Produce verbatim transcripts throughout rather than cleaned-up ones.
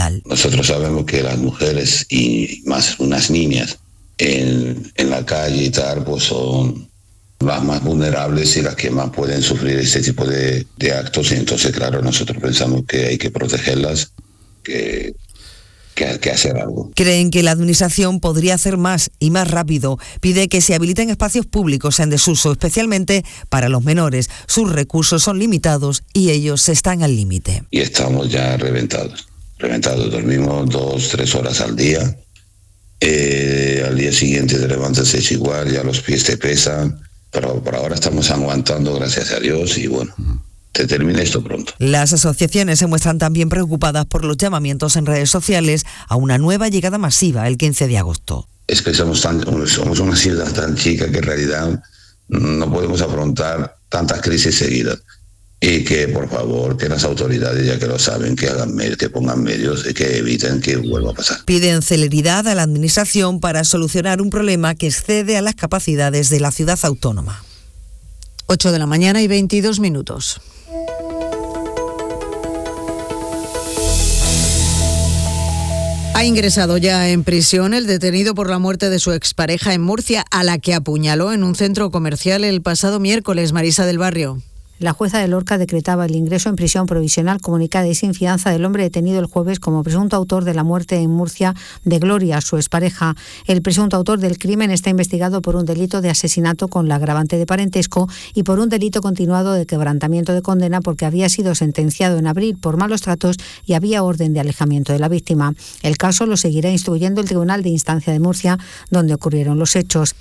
Carnaval. Nosotros sabemos que las mujeres y más unas niñas en, en la calle y tal, pues son las más vulnerables y las que más pueden sufrir este tipo de, de actos. Y entonces, claro, nosotros pensamos que hay que protegerlas, que... que hay que hacer algo. Creen que la administración podría hacer más y más rápido. Pide que se habiliten espacios públicos en desuso, especialmente para los menores. Sus recursos son limitados y ellos están al límite. Y estamos ya reventados, reventados. Dormimos dos, tres horas al día. Eh, al día siguiente te levantas es igual, ya los pies te pesan. Pero por ahora estamos aguantando, gracias a Dios, y bueno, se termina esto pronto. Las asociaciones se muestran también preocupadas por los llamamientos en redes sociales a una nueva llegada masiva el quince de agosto. Es que somos, tan, somos una ciudad tan chica que en realidad no podemos afrontar tantas crisis seguidas. Y que, por favor, que las autoridades, ya que lo saben, que hagan medios, que pongan medios y que eviten que vuelva a pasar. Piden celeridad a la administración para solucionar un problema que excede a las capacidades de la ciudad autónoma. ocho de la mañana y veintidós minutos. Ha ingresado ya en prisión el detenido por la muerte de su expareja en Murcia, a la que apuñaló en un centro comercial el pasado miércoles. Marisa del Barrio. La jueza de Lorca decretaba el ingreso en prisión provisional comunicada y sin fianza del hombre detenido el jueves como presunto autor de la muerte en Murcia de Gloria, su expareja. El presunto autor del crimen está investigado por un delito de asesinato con la agravante de parentesco y por un delito continuado de quebrantamiento de condena porque había sido sentenciado en abril por malos tratos y había orden de alejamiento de la víctima. El caso lo seguirá instruyendo el Tribunal de Instancia de Murcia, donde ocurrieron los hechos.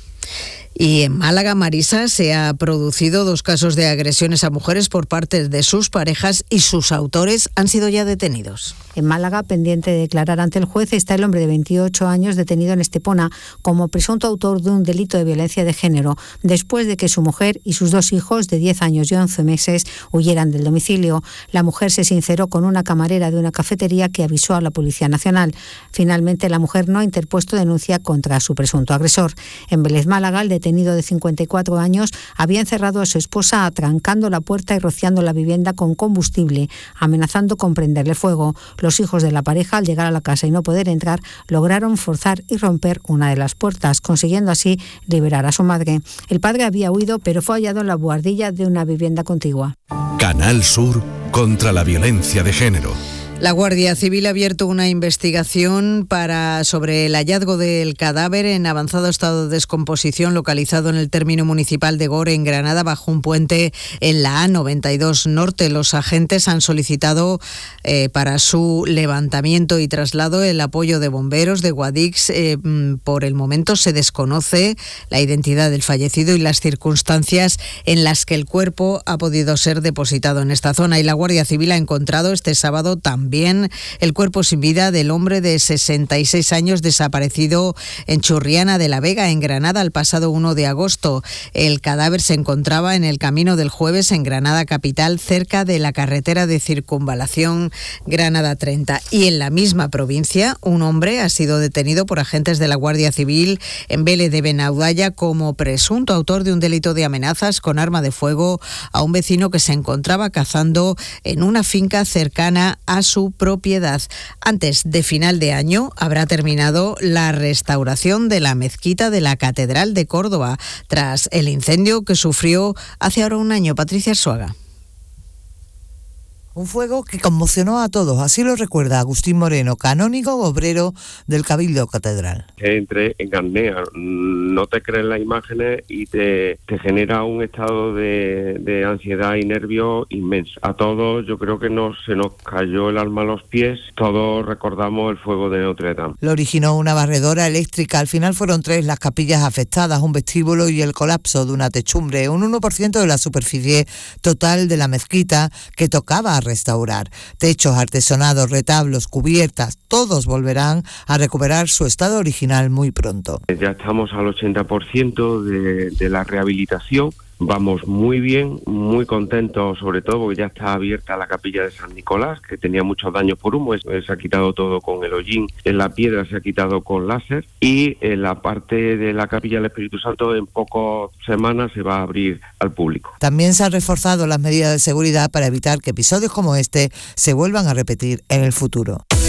Y en Málaga, Marisa, se ha producido dos casos de agresiones a mujeres por parte de sus parejas y sus autores han sido ya detenidos. En Málaga, pendiente de declarar ante el juez, está el hombre de veintiocho años detenido en Estepona como presunto autor de un delito de violencia de género, después de que su mujer y sus dos hijos de diez años y once meses huyeran del domicilio. La mujer se sinceró con una camarera de una cafetería que avisó a la Policía Nacional. Finalmente, la mujer no ha interpuesto denuncia contra su presunto agresor. En Vélez, Málaga, el detenido de cincuenta y cuatro años había encerrado a su esposa atrancando la puerta y rociando la vivienda con combustible, amenazando con prenderle fuego. Los hijos de la pareja, al llegar a la casa y no poder entrar, lograron forzar y romper una de las puertas, consiguiendo así liberar a su madre. El padre había huido, pero fue hallado en la buhardilla de una vivienda contigua. Canal Sur contra la violencia de género. La Guardia Civil ha abierto una investigación para, sobre el hallazgo del cadáver en avanzado estado de descomposición localizado en el término municipal de Gor, en Granada, bajo un puente en la A noventa y dos Norte. Los agentes han solicitado eh, para su levantamiento y traslado el apoyo de bomberos de Guadix. Eh, por el momento se desconoce la identidad del fallecido y las circunstancias en las que el cuerpo ha podido ser depositado en esta zona. Y la Guardia Civil ha encontrado este sábado también También el cuerpo sin vida del hombre de sesenta y seis años desaparecido en Churriana de la Vega, en Granada, el pasado uno de agosto. El cadáver se encontraba en el camino del Jueves en Granada capital, cerca de la carretera de circunvalación Granada treinta. Y en la misma provincia, un hombre ha sido detenido por agentes de la Guardia Civil en Vélez de Benaudalla como presunto autor de un delito de amenazas con arma de fuego a un vecino que se encontraba cazando en una finca cercana a su propiedad. Antes de final de año habrá terminado la restauración de la mezquita de la Catedral de Córdoba tras el incendio que sufrió hace ahora un año. Patricia Arzuaga. Un fuego que conmocionó a todos, así lo recuerda Agustín Moreno, canónigo obrero del Cabildo Catedral. Entre en Garnea, no te crees las imágenes y te, te genera un estado de, de ansiedad y nervio inmenso. A todos yo creo que nos, se nos cayó el alma a los pies, todos recordamos el fuego de Notre Dame. Lo originó una barredora eléctrica, al final fueron tres las capillas afectadas, un vestíbulo y el colapso de una techumbre, un uno por ciento de la superficie total de la mezquita que tocaba restaurar. Techos, artesonados, retablos, cubiertas, todos volverán a recuperar su estado original muy pronto. Ya estamos al ochenta por ciento de, de la rehabilitación. Vamos muy bien, muy contentos, sobre todo porque ya está abierta la capilla de San Nicolás, que tenía muchos daños por humo. Se ha quitado todo con el hollín, en la piedra se ha quitado con láser, y en la parte de la capilla del Espíritu Santo en pocas semanas se va a abrir al público. También se han reforzado las medidas de seguridad para evitar que episodios como este se vuelvan a repetir en el futuro.